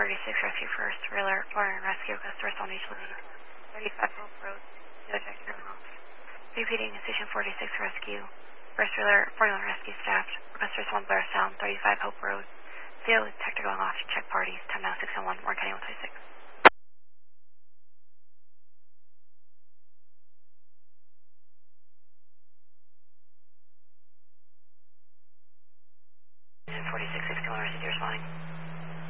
46 Rescue First, Alert, Fire and Rescue, request to respond immediately. 35 Hope Road, no detected going off. Repeating, Station 46 Rescue, First Alert, 41 Rescue staff, request to respond Blair Sound, 35 Hope Road. CO detected going off, check parties, 10 now 601, Warren County 126.